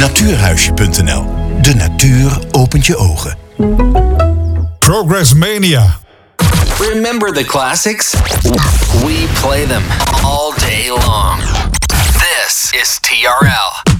Natuurhuisje.nl. De natuur opent je ogen. Progress Mania. Remember the classics? We play them all day long. This is TRL.